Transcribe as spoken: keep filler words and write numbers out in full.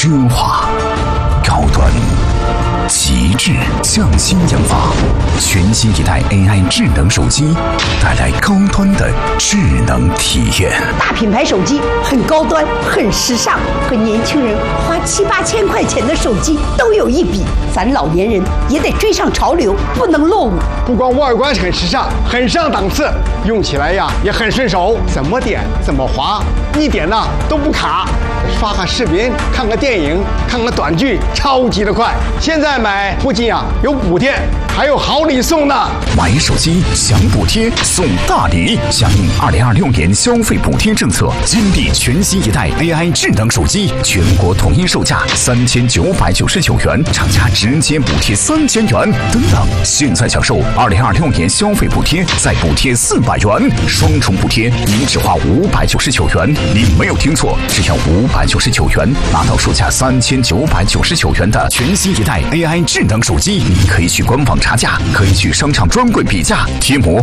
奢华、高端、极致，匠心研发，全新一代 A I 智能手机，带来高端的智能体验。 大品牌手机很高端，很时尚，和年轻人花七八千块钱的手机都有一比。咱老年人也得追上潮流，不能落伍。 不光外观很时尚，很上档次，用起来呀也很顺手，怎么点怎么滑，一点呢都不卡。刷个视频，看个电影，看个短剧，超级的快。现在买不仅啊有补贴，还有好礼送呢。 买手机享补贴送大礼，响应二零二六年消费补贴政策，金币全新一代 A I 智能手机，全国统一售价三千九百九十九元，厂家直接补贴三千元。等等，现在享受二零二六年消费补贴，再补贴四百元，双重补贴，您只花五百九十九元。你没有听错，只要五百九十九元，拿到售价三千九百九十九元的全新一代 A I 智能手机。你可以去官网查价，可以去商场专柜比价，贴膜